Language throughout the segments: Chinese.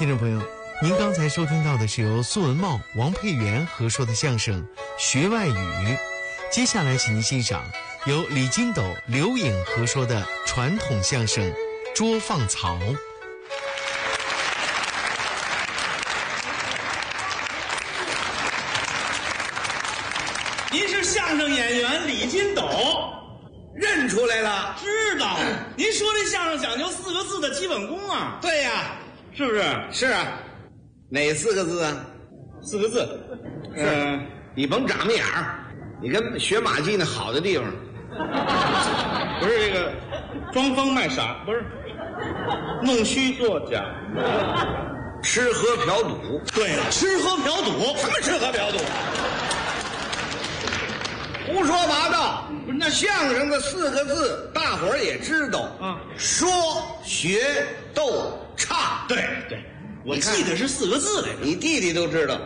听众朋友，您刚才收听到的是由苏文茂、王佩元合说的相声《学外语》，接下来请您欣赏由李金斗、刘颖合说的传统相声《捉放曹》。 您是相声演员李金斗， 认出来了？ 知道。您说这相声讲究4个字的基本功啊？ 对呀， 是不是？ 是啊。哪4个字啊 ？4个字。 你甭长眉眼儿，你跟学马季那好的地方。 不是这个，装疯卖傻，不是弄虚作假， 吃喝嫖赌。 对了，吃喝嫖赌。什么吃喝嫖赌？ 胡说八道！不是，那相声的4个字，大伙儿也知道啊，说学逗唱。 对对，我记得是4个字来着。 你弟弟都知道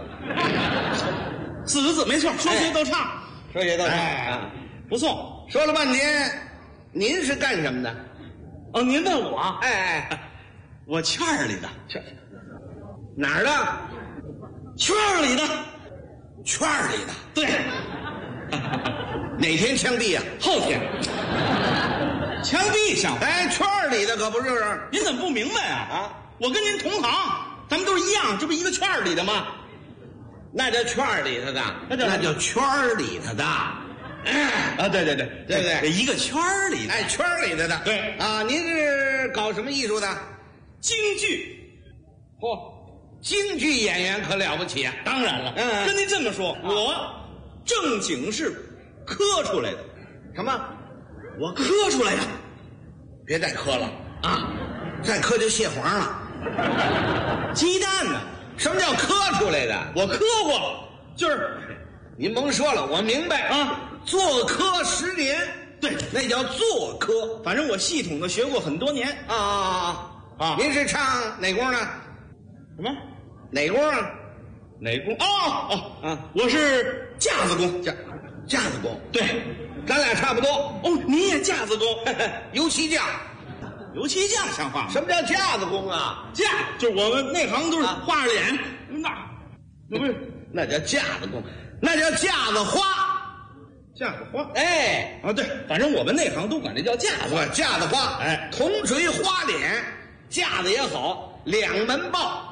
，4个字没错，说学逗唱， 说学逗唱， 不错。 说了半天，您是干什么的？ 哦，您问我？我圈里的。 哪儿的？ 圈里的。 圈里的。 对。 哪天枪毙呀？ 后天。枪毙上。 圈里的可不是。 您怎么不明白啊？我跟您同行，咱们都是一样，这不一个圈里的吗？ 那叫圈里头的，那叫圈里头的。 对对对对， 一个圈里的。 圈里头的。 对啊，您是搞什么艺术的？ 京剧。 京剧演员可了不起啊！ 当然了，跟您这么说，我正经是磕出来的。 什么？ 我磕出来的。 别再磕了啊！再磕就蟹黄了。 鸡蛋呢？ 什么叫磕出来的？ 我磕过，就是您甭说了，我明白啊。做科10年， 对， 那叫做科。 反正我系统的学过很多年啊。您是唱哪功呢？ 什么？ 哪功啊？ 哪功？我是架子功。 架子功。 对， 咱俩差不多。 哦，你也架子功？ 油漆匠。 油漆匠像话吗？ 什么叫架子功啊？ 架就是我们内行都是画着脸，那不是？ 那叫架子功，那叫架子花。 架子花。对，反正我们内行都管这叫架子。 架子花。铜锤花脸，架子也好，2门报。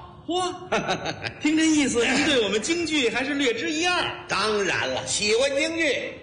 听这意思，您对我们京剧还是略知一二。 当然了，喜欢京剧。